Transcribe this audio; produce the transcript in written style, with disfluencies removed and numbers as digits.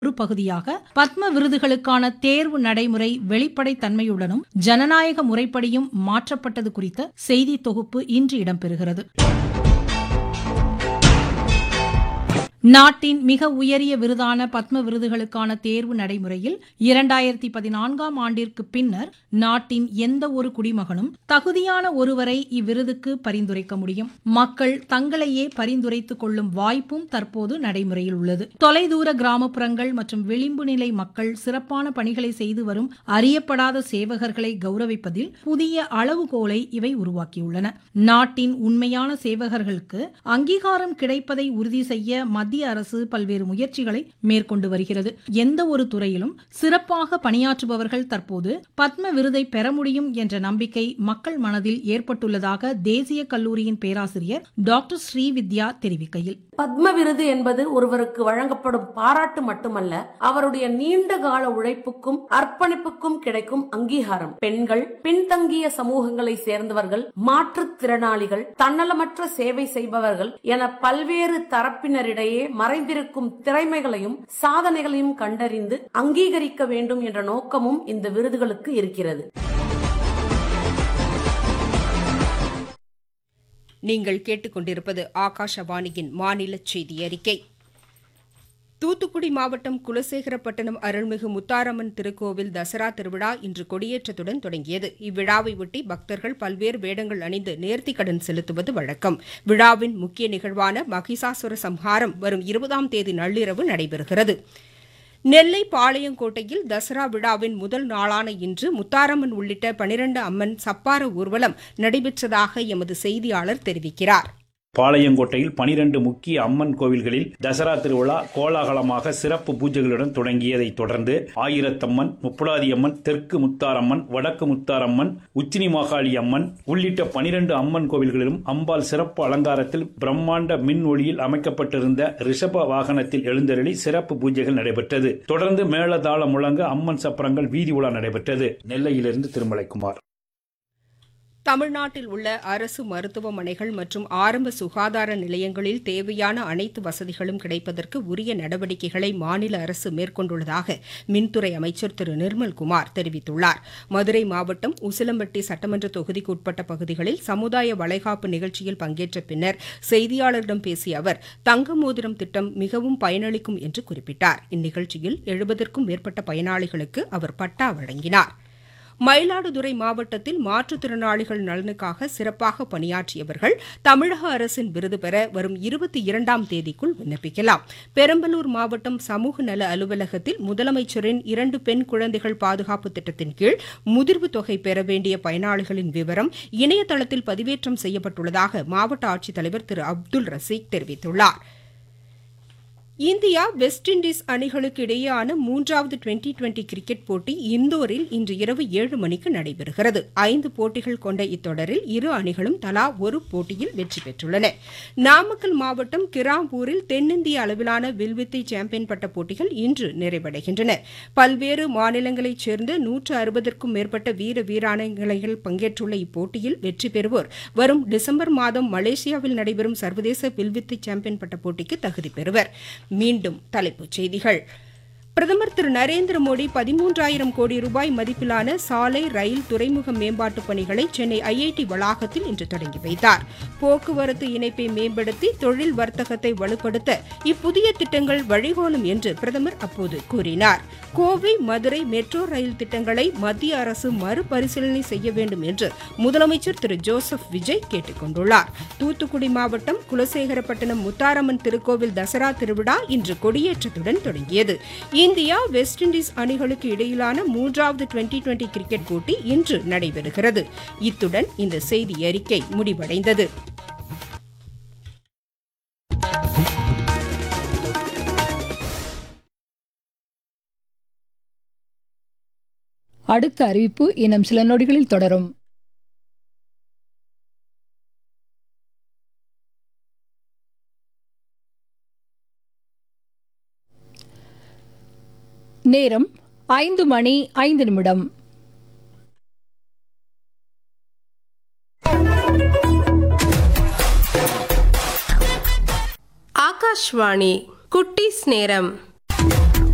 ஒரு பகுதியாக பத்ம விருதுகளுக்கான தேர்வு நடைமுறை வெளிப்படைத் தன்மையுடனும் ஜனநாயக முறைப்படியும் மாற்றப்பட்டது குறித்த செய்தி தொகுப்பு இன்று இடம்பெறுகிறது. நாட்டின் மிக உயரிய விருதான பத்ம விருதுகளுக்கான தேர்வு நடைமுறையில் 2014ஆம் ஆண்டிற்கு பின்னர் நாட்டின் எந்த ஒரு குடிமகனும் தகுதியான ஒருவரை இவ்விருதுக்கு பரிந்துரைக்க முடியும். மக்கள் தங்களையே பரிந்துரைத்துக் கொள்ளும் வாய்ப்பும் தற்போது நடைமுறையில் உள்ளது. தொலைதூர கிராமப்புறங்கள் மற்றும் விளிம்பு நிலை மக்கள் சிறப்பான பணிகளை செய்து வரும் அறியப்படாத சேவகர்களை கௌரவிப்பதில் புதிய அளவுகோலை இவை உருவாக்கியுள்ளன. நாட்டின் உண்மையான சேவகர்களுக்கு அங்கீகாரம் கிடைப்பதை உறுதி செய்ய மத்திய அரசு பல்வேறு முயற்சிகளை மேற்கொண்டு வருகிறது. எந்த ஒரு துறையிலும் சிறப்பாக பணியாற்றுபவர்கள் தற்போது பத்ம விருதை பெற முடியும் என்ற நம்பிக்கை மக்கள் மனதில் ஏற்பட்டுள்ளதாக தேசிய கல்லூரியின் பேராசிரியர் டாக்டர் ஸ்ரீவித்யா தெரிவிக்கையில், பத்ம விருது என்பது ஒருவருக்கு வழங்கப்படும் பாராட்டு மட்டுமல்ல, அவருடைய நீண்ட கால உழைப்புக்கும் அர்ப்பணிப்புக்கும் கிடைக்கும் அங்கீகாரம். பெண்கள், பின்தங்கிய சமூகங்களை சேர்ந்தவர்கள், மாற்றுத்திறனாளிகள், தன்னலமற்ற சேவை செய்பவர்கள் என பல்வேறு தரப்பினரிடையே மறைந்திருக்கும் திறமைகளையும் சாதனைகளையும் கண்டறிந்து அங்கீகரிக்க வேண்டும் என்ற நோக்கமும் இந்த விருதுகளுக்கு இருக்கிறது. நீங்கள் கேட்டுக்கொண்டிருப்பது ஆகாஷவாணியின் மாநில செய்தி அறிக்கை. தூத்துக்குடி மாவட்டம் குலசேகரப்பட்டினம் அருள்மிகு முத்தாரம்மன் திருக்கோவில் தசரா திருவிழா இன்று கொடியேற்றத்துடன் தொடங்கியது. இவ்விழாவையொட்டி பக்தர்கள் பல்வேறு வேடங்கள் அணிந்து நேர்த்திக்கடன் செலுத்துவது வழக்கம். விழாவின் முக்கிய நிகழ்வான மகிஷாசுர சம்ஹாரம் வரும் 20ஆம் தேதி நள்ளிரவு நடைபெறுகிறது. நெல்லை பாளையங்கோட்டையில் தசரா விழாவின் முதல் நாளான இன்று முத்தாரம்மன் உள்ளிட்ட 12 அம்மன் சப்பார ஊர்வலம் நடைபெற்றதாக எமது செய்தியாளர் தெரிவிக்கிறார். பாளையங்கோட்டையில் 12 முக்கிய அம்மன் கோவில்களில் தசரா திருவிழா கோலாகலமாக சிறப்பு பூஜைகளுடன் தொடங்கியதைத் தொடர்ந்து ஆயிரத்தம்மன், முப்புடாதியம்மன், தெற்கு முத்தாரம்மன், வடக்கு முத்தாரம்மன், உச்சினி மாகாளி அம்மன் உள்ளிட்ட 12 அம்மன் கோவில்களிலும் அம்பாள் சிறப்பு அலங்காரத்தில் பிரம்மாண்ட மின் ஒளியில் அமைக்கப்பட்டிருந்த ரிஷப வாகனத்தில் எழுந்தருளி சிறப்பு பூஜைகள் நடைபெற்றது. தொடர்ந்து மேளதாள முழங்க அம்மன் சப்பரங்கள் வீதி உலா நடைபெற்றது. நெல்லையிலிருந்து திருமலைக்குமார். தமிழ்நாட்டில் உள்ள அரசு மருத்துவமனைகள் மற்றும் ஆரம்ப சுகாதார நிலையங்களில் தேவையான அனைத்து வசதிகளும் கிடைப்பதற்கு உரிய நடவடிக்கைகளை மாநில அரசு மேற்கொண்டுள்ளதாக மின்துறை அமைச்சர் திரு நிர்மல்குமார் தெரிவித்துள்ளார். மதுரை மாவட்டம் உசிலம்பட்டி சட்டமன்ற தொகுதிக்குட்பட்ட பகுதிகளில் சமுதாய வளைகாப்பு நிகழ்ச்சியில் பங்கேற்ற பின்னர் செய்தியாளர்களிடம் பேசிய அவர் தங்க மோதிரம் திட்டம் மிகவும் பயனளிக்கும் என்று குறிப்பிட்டார். இந்நிகழ்ச்சியில் 70க்கும் மேற்பட்ட பயனாளிகளுக்கு அவர் பட்டா வழங்கினார். மயிலாடுதுறை மாவட்டத்தில் மாற்றுத்திறனாளிகள் நலனுக்காக சிறப்பாக பணியாற்றியவர்கள் தமிழக அரசின் விருது பெற வரும் 22ஆம் தேதிக்குள் விண்ணப்பிக்கலாம். பெரம்பலூர் மாவட்டம் சமூக நல அலுவலகத்தில் முதலமைச்சரின் 2 பெண் குழந்தைகள் பாதுகாப்பு திட்டத்தின் கீழ் முதிர்வு தொகை பெற வேண்டிய பயனாளிகளின் விவரம் இணையதளத்தில் பதிவேற்றம் செய்யப்பட்டுள்ளதாக மாவட்ட ஆட்சித்தலைவர் திரு அப்துல் ரசீக் தெரிவித்துள்ளார். இந்தியா வெஸ்ட் இண்டீஸ் அணிகளுக்கு இடையேயான 3வது டுவெண்டி கிரிக்கெட் போட்டி இந்தோரில் இன்று இரவு 7 மணிக்கு நடைபெறுகிறது. 5 போட்டிகள் கொண்ட இத்தொடரில் இரு அணிகளும் தலா ஒரு போட்டியில் வெற்றி பெற்றுள்ளன. நாமக்கல் மாவட்டம் கிராம்பூரில் தென்னிந்திய அளவிலான வில்வித்தை சாம்பியன் பட்ட போட்டிகள் இன்று நிறைவடைகின்றன. பல்வேறு மாநிலங்களைச் சேர்ந்த 160க்கும் மேற்பட்ட வீர வீராங்கனைகள் பங்கேற்றுள்ள இப்போட்டியில் வெற்றி பெறுவோர் வரும் டிசம்பர் மாதம் மலேசியாவில் நடைபெறும் சர்வதேச வில்வித்தை சாம்பியன் பட்ட போட்டிக்கு தகுதி பெறுவர். மீண்டும் தலைப்புச் செய்திகள். பிரதமர் திரு நரேந்திர மோடி 13,000 கோடி ரூபாய் மதிப்பிலான சாலை, ரயில், துறைமுக மேம்பாட்டுப் பணிகளை சென்னை ஐஐடி வளாகத்தில் இன்று தொடங்கி வைத்தார். போக்குவரத்து இணைப்பை மேம்படுத்தி தொழில் வர்த்தகத்தை வலுப்படுத்த இப்புதிய திட்டங்கள் வழிகோலும் என்று பிரதமர் அப்போது கூறினார். கோவை, மதுரை மெட்ரோ ரயில் திட்டங்களை மத்திய அரசு மறுபரிசீலனை செய்ய வேண்டும் என்று முதலமைச்சர் திரு ஜோசப் விஜய் கேட்டுக் கொண்டுள்ளார். தூத்துக்குடி மாவட்டம் குலசேகரப்பட்டினம் முத்தாரம்மன் திருக்கோவில் தசரா திருவிழா இன்று கொடியேற்றத்துடன் தொடங்கியது. இந்தியா வெஸ்ட் இண்டீஸ் அணிகளுக்கு இடையிலான 3வது டுவெண்டி கிரிக்கெட் போட்டி இன்று நடைபெறுகிறது. இத்துடன் இந்த செய்தி அறிக்கை முடிவடைந்தது. அடுத்த அறிவிப்பு இன்னும் சில நொடிகளில் தொடரும். நேரம் 5:05. ஆகாஷ்வாணி குட்டீஸ் நேரம்.